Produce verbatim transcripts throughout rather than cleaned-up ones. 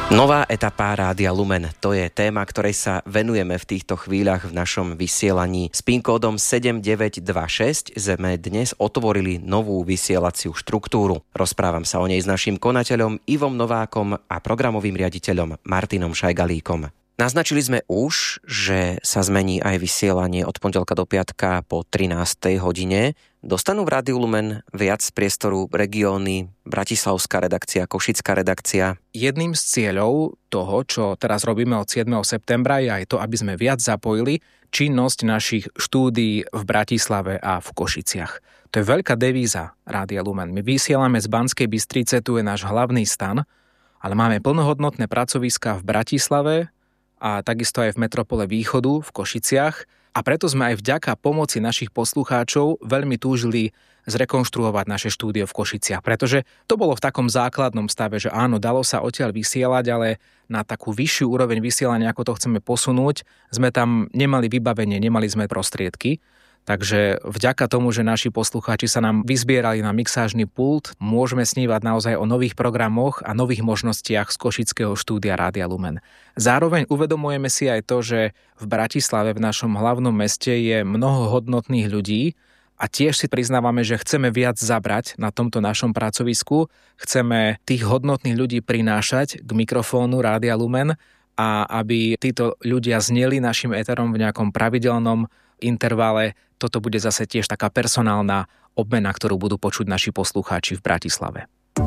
Nová etapa Rádia Lumen, to je téma, ktorej sa venujeme v týchto chvíľach v našom vysielaní. S pin kódom sedem deväť dva šesť sme dnes otvorili novú vysielaciu štruktúru. Rozprávam sa o nej s naším konateľom Ivom Novákom a programovým riaditeľom Martinom Šajgalíkom. Naznačili sme už, že sa zmení aj vysielanie od pondelka do piatka po trinástej hodine. Dostanú v Rádiu Lumen viac priestoru regióny, bratislavská redakcia, košická redakcia? Jedným z cieľov toho, čo teraz robíme od siedmeho septembra, je aj to, aby sme viac zapojili činnosť našich štúdií v Bratislave a v Košiciach. To je veľká devíza Rádia Lumen. My vysielame z Banskej Bystrice, tu je náš hlavný stan, ale máme plnohodnotné pracoviská v Bratislave a takisto aj v metropole Východu v Košiciach. A preto sme aj vďaka pomoci našich poslucháčov veľmi túžili zrekonštruovať naše štúdio v Košiciach, pretože to bolo v takom základnom stave, že áno, dalo sa odtiaľ vysielať, ale na takú vyššiu úroveň vysielania, ako to chceme posunúť, sme tam nemali vybavenie, nemali sme prostriedky. Takže vďaka tomu, že naši poslucháči sa nám vyzbierali na mixážny pult, môžeme snívať naozaj o nových programoch a nových možnostiach z košického štúdia Rádia Lumen. Zároveň uvedomujeme si aj to, že v Bratislave, v našom hlavnom meste, je mnoho hodnotných ľudí a tiež si priznávame, že chceme viac zabrať na tomto našom pracovisku. Chceme tých hodnotných ľudí prinášať k mikrofónu Rádia Lumen a aby títo ľudia zneli našim éterom v nejakom pravidelnom intervale. Toto bude zase tiež taká personálna obmena, ktorú budú počuť naši poslucháči v Bratislave.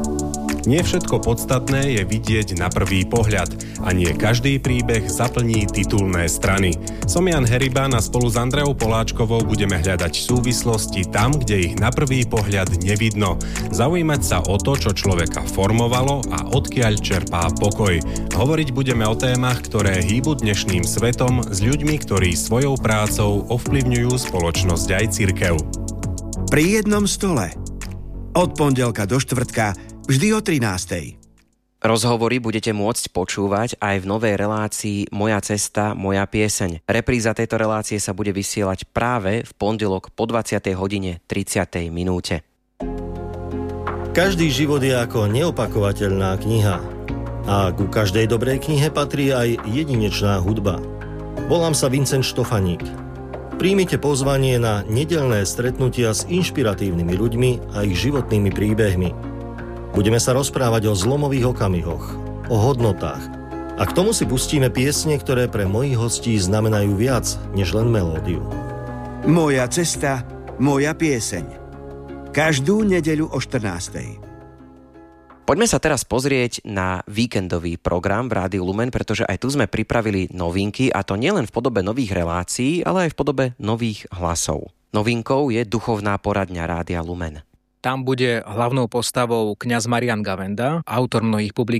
Nie všetko podstatné je vidieť na prvý pohľad a nie každý príbeh zaplní titulné strany. Som Jan Heriban a spolu s Andreou Poláčkovou budeme hľadať súvislosti tam, kde ich na prvý pohľad nevidno. Zaujímať sa o to, čo človeka formovalo a odkiaľ čerpá pokoj. Hovoriť budeme o témach, ktoré hýbu dnešným svetom s ľuďmi, ktorí svojou prácou ovplyvňujú spoločnosť aj cirkev. Pri jednom stole. Od pondelka do štvrtka vždy o trinástej. Rozhovory budete môcť počúvať aj v novej relácii Moja cesta, moja pieseň. Repríza tejto relácie sa bude vysielať práve v pondelok po dvadsiatej hodine tridsiatej minúte. Každý život je ako neopakovateľná kniha. A ku každej dobrej knihe patrí aj jedinečná hudba. Volám sa Vincent Štofaník. Príjmite pozvanie na nedeľné stretnutia s inšpiratívnymi ľuďmi a ich životnými príbehmi. Budeme sa rozprávať o zlomových okamihoch, o hodnotách a k tomu si pustíme piesne, ktoré pre mojich hostí znamenajú viac než len melódiu. Moja cesta, moja pieseň. Každú nedeľu o štrnástej. Poďme sa teraz pozrieť na víkendový program v Rádiu Lumen, pretože aj tu sme pripravili novinky, a to nielen v podobe nových relácií, ale aj v podobe nových hlasov. Novinkou je duchovná poradňa Rádia Lumen. Tam bude hlavnou postavou kňaz Marian Gavenda, autor mnohých publikácií